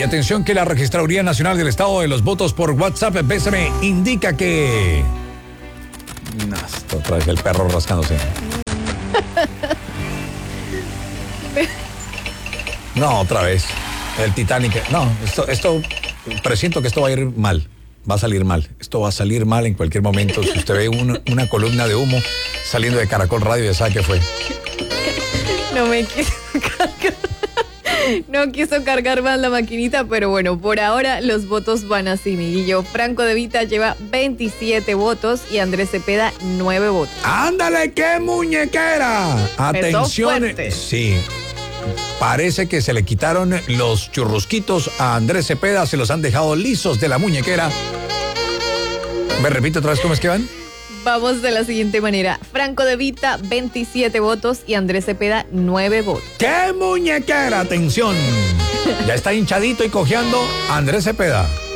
atención que la Registraduría Nacional del Estado de los Votos por WhatsApp BCM indica que... No, esto otra vez el perro rascándose. No, otra vez. El Titanic. No, esto presiento que esto va a ir mal. Va a salir mal. Esto va a salir mal en cualquier momento. Si usted ve una columna de humo saliendo de Caracol Radio, ya sabe qué fue. No me quiso cargar. No quiso cargar más la maquinita, pero bueno, por ahora los votos van así, Miguillo. Franco De Vita lleva 27 votos y Andrés Cepeda 9 votos. ¡Ándale, qué muñequera! Atención. Sí. Parece que se le quitaron los churrusquitos a Andrés Cepeda, se los han dejado lisos de la muñequera. ¿Me repite otra vez cómo es que van? Vamos de la siguiente manera. Franco De Vita, 27 votos y Andrés Cepeda, 9 votos. ¡Qué muñequera! Atención. Ya está hinchadito y cojeando Andrés Cepeda.